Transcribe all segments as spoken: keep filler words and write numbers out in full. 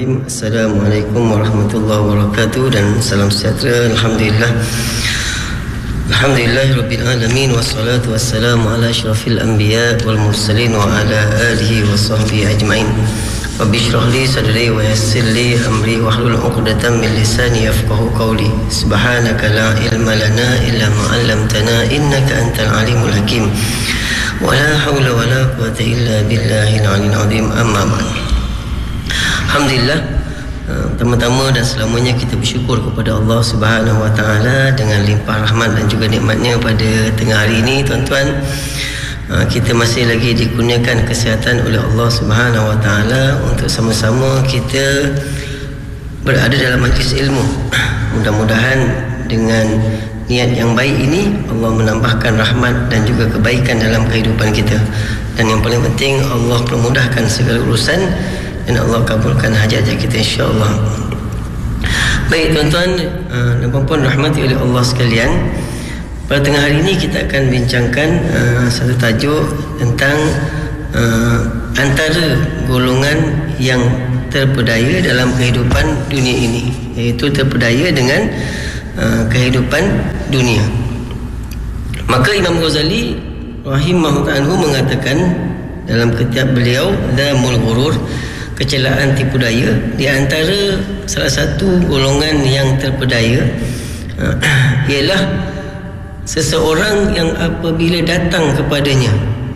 Bismillahirrahmanirrahim. Assalamualaikum warahmatullahi wabarakatuh dan salam sejahtera. Alhamdulillah. Alhamdulillahirabbil alamin wassalatu wassalamu ala asyrafil anbiya wal mursalin wa ala alihi wa sahbihi ajmain. Rabbi shrah li sadri wa yassir li amri wahlul 'uqdatam min lisani yafqahu qawli. Subhanaka la ilma lana illa ma 'allamtana innaka antal alimul hakim. Wa la haula wa la quwwata illa billahil aliyyil azim. Amma ba'd. Alhamdulillah, pertama-tama dan selamanya kita bersyukur kepada Allah Subhanahu Wa Taala dengan limpah rahmat dan juga nikmatnya pada tengah hari ini, tuan-tuan. Kita masih lagi dikurniakan kesihatan oleh Allah Subhanahu Wa Taala untuk sama-sama kita berada dalam majlis ilmu. Mudah-mudahan dengan niat yang baik ini Allah menambahkan rahmat dan juga kebaikan dalam kehidupan kita. Dan yang paling penting, Allah permudahkan segala urusan dan Allah kabulkan hajat-hajat kita, insya-Allah. Baik tuan-tuan dan puan-puan rahmati oleh Allah sekalian, pada tengah hari ini kita akan bincangkan uh, satu tajuk tentang uh, antara golongan yang terpedaya dalam kehidupan dunia ini, iaitu terpedaya dengan uh, kehidupan dunia. Maka Imam Ghazali rahimahullahu ta'ala mengatakan dalam kitab beliau Dzamul Ghurur, kecelaan tipu daya, di antara salah satu golongan yang terpedaya uh, ialah seseorang yang apabila datang kepadanya,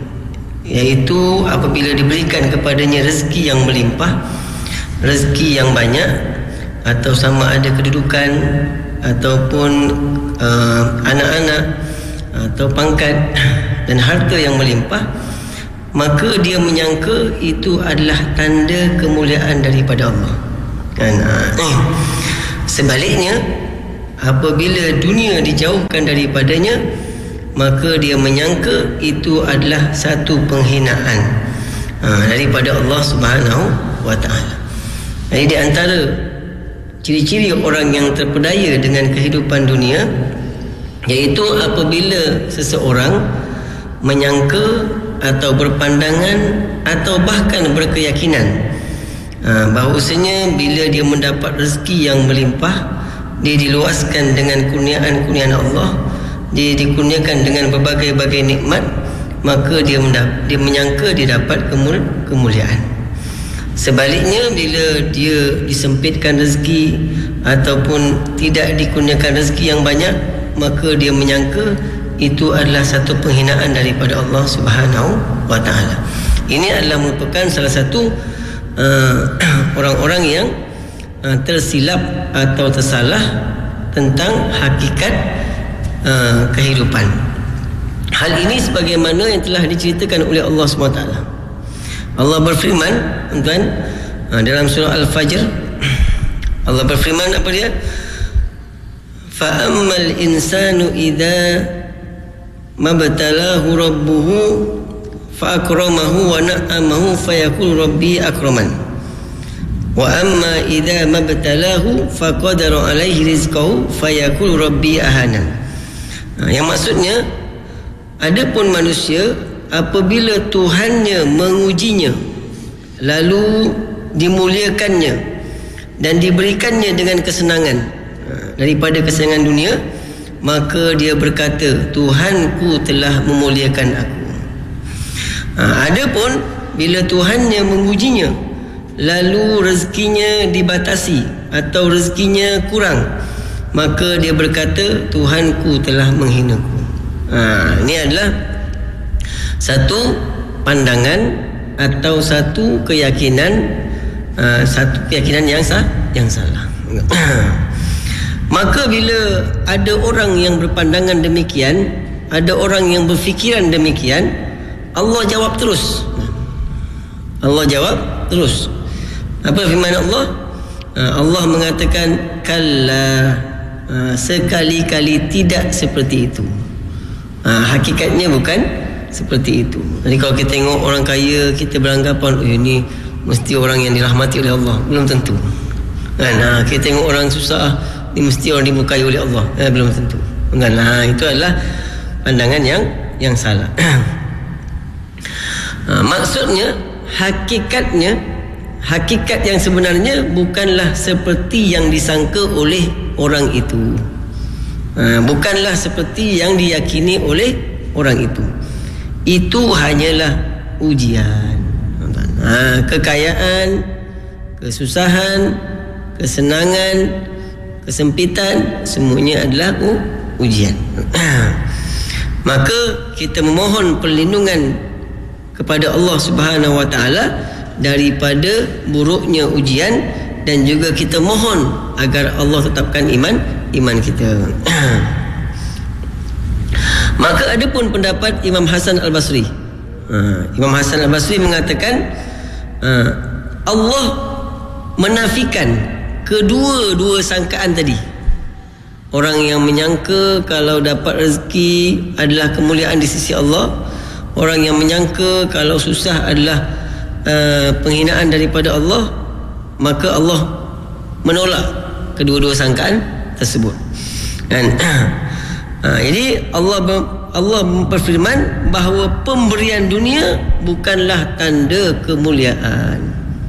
iaitu apabila diberikan kepadanya rezeki yang melimpah, rezeki yang banyak, atau sama ada kedudukan ataupun uh, anak-anak atau pangkat dan harta yang melimpah, maka dia menyangka itu adalah tanda kemuliaan daripada Allah. Kan? Eh. Sebaliknya, apabila dunia dijauhkan daripadanya, maka dia menyangka itu adalah satu penghinaan ha, daripada Allah Subhanahu Wa Taala. Jadi di antara ciri-ciri orang yang terpedaya dengan kehidupan dunia, iaitu apabila seseorang menyangka atau berpandangan atau bahkan berkeyakinan ha, bahawasanya bila dia mendapat rezeki yang melimpah, dia diluaskan dengan kurniaan-kurniaan Allah, dia dikurniakan dengan berbagai-bagai nikmat, maka dia mendap- dia menyangka dia dapat kemul- kemuliaan. Sebaliknya, bila dia disempitkan rezeki ataupun tidak dikurniakan rezeki yang banyak, maka dia menyangka itu adalah satu penghinaan daripada Allah Subhanahu Wa Taala. Ini adalah merupakan salah satu uh, orang-orang yang uh, tersilap atau tersalah tentang hakikat uh, kehidupan. Hal ini sebagaimana yang telah diceritakan oleh Allah Subhanahu Wa Taala. Allah berfirman, tuan-tuan, uh, dalam surah Al-Fajr, Allah berfirman apa dia? Fa ammal insanu idza mabtalahu rabbuhu fa akramahu wa na'amahu fayaqul rabbi akraman wa amma idza mabtalahu faqadara alaihi rizqahu fayaqul rabbi ahana. Yang maksudnya, adapun manusia apabila Tuhannya mengujinya lalu dimuliakannya dan diberikannya dengan kesenangan daripada kesenangan dunia, maka dia berkata, Tuhanku telah memuliakan aku. Ha, adapun bila Tuhannya mengujinya lalu rezekinya dibatasi atau rezekinya kurang, maka dia berkata, Tuhanku telah menghinaku. Ha, ini adalah satu pandangan atau satu keyakinan, uh, satu keyakinan yang sah, yang salah. Maka bila ada orang yang berpandangan demikian, ada orang yang berfikiran demikian, Allah jawab terus. Allah jawab terus. Apa firman Allah? Allah mengatakan, kalla, sekali-kali tidak seperti itu. Hakikatnya bukan seperti itu. Jadi kalau kita tengok orang kaya, kita beranggapan, oh ini mesti orang yang dirahmati oleh Allah. Belum tentu. Kan? Kita tengok orang susah, ini mesti orang diberkahi oleh Allah. Eh, belum tentu. Kan? Nah, itu adalah pandangan yang yang salah. Ha, maksudnya, hakikatnya hakikat yang sebenarnya bukanlah seperti yang disangka oleh orang itu. Ha, bukanlah seperti yang diyakini oleh orang itu. Itu hanyalah ujian. Ha, kekayaan, kesusahan, kesenangan, kesempitan, semuanya adalah uh, ujian. Maka kita memohon perlindungan kepada Allah Subhanahu wa taala daripada buruknya ujian, dan juga kita mohon agar Allah tetapkan iman iman kita. Maka ada pun pendapat Imam Hasan Al-Basri. Uh, Imam Hasan Al-Basri mengatakan uh, Allah menafikan kedua-dua sangkaan tadi. Orang yang menyangka kalau dapat rezeki adalah kemuliaan di sisi Allah, orang yang menyangka kalau susah adalah uh, penghinaan daripada Allah, maka Allah menolak kedua-dua sangkaan tersebut. Dan uh, jadi Allah Allah berfirman bahawa pemberian dunia bukanlah tanda kemuliaan.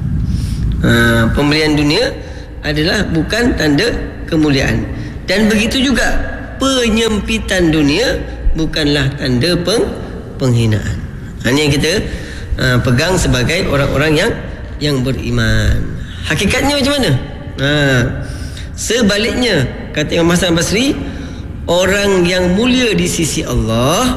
Uh, pemberian dunia adalah bukan tanda kemuliaan. Dan begitu juga penyempitan dunia bukanlah tanda peng, penghinaan. Ini yang kita uh, pegang sebagai orang-orang yang yang beriman. Hakikatnya macam mana? Uh, sebaliknya, kata Imam Hasan Basri, orang yang mulia di sisi Allah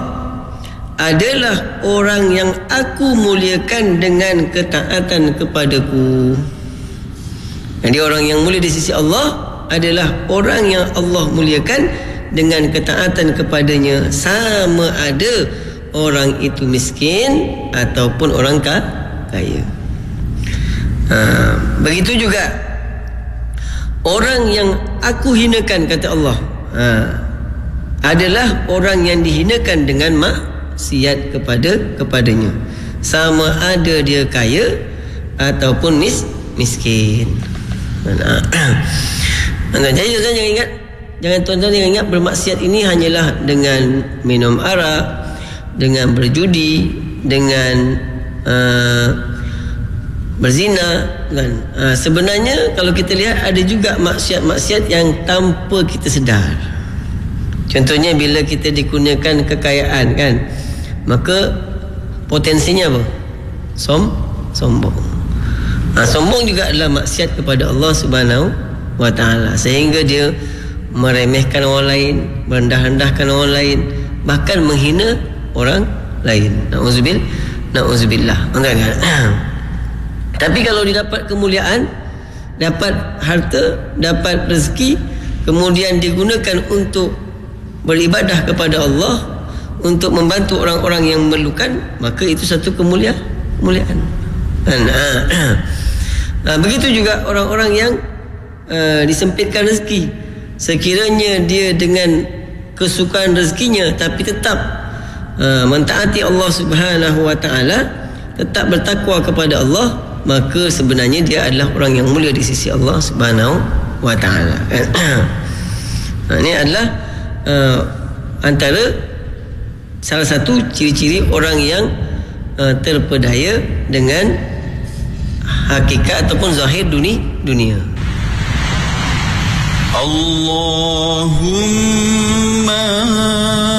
adalah orang yang aku muliakan dengan ketaatan kepadaku. Jadi orang yang mulia di sisi Allah adalah orang yang Allah muliakan dengan ketaatan kepadanya, sama ada orang itu miskin ataupun orang kaya. Ha, begitu juga orang yang aku hinakan, kata Allah, ha, adalah orang yang dihinakan dengan maksiat kepada kepadanya, sama ada dia kaya ataupun mis, miskin. Nah, jadi tuan-tuan jangan ingat, jangan tuan-tuan jangan ingat bermaksiat ini hanyalah dengan minum arak, dengan berjudi, dengan uh, berzina, kan? Uh, sebenarnya kalau kita lihat ada juga maksiat-maksiat yang tanpa kita sedar. Contohnya bila kita dikurniakan kekayaan, kan, maka potensinya apa? Som, sombong. Uh, sombong juga adalah maksiat kepada Allah Subhanahu wa ta'ala, sehingga dia meremehkan orang lain, merendah-rendahkan orang lain, bahkan menghina orang lain. Na'udzubillah, na'udzubillah. Tapi kalau dia dapat kemuliaan, dapat harta, dapat rezeki, kemudian digunakan untuk beribadah kepada Allah, untuk membantu orang-orang yang memerlukan, maka itu satu kemuliaan. kemuliaan. Dan, nah, begitu juga orang-orang yang Uh, disempitkan rezeki, sekiranya dia dengan kesukaan rezekinya tapi tetap uh, mentaati Allah Subhanahu wa taala, tetap bertakwa kepada Allah, maka sebenarnya dia adalah orang yang mulia di sisi Allah Subhanahu wa taala. Nah, ini adalah uh, antara salah satu ciri-ciri orang yang uh, terpedaya dengan hakikat ataupun zahir dunia dunia. Allahumma